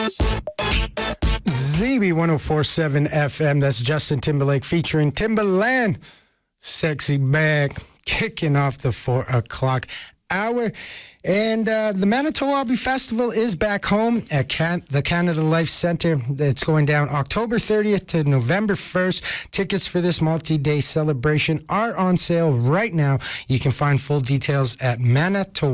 ZB 1047 FM. That's Justin Timberlake featuring Timberland. Sexy Bag. Kicking off the 4 o'clock hour. And the Manitoba Hobby Festival is back home at the Canada Life Centre. It's going down October 30th to November 1st. Tickets for this multi-day celebration are on sale right now. You can find full details at Manitoba.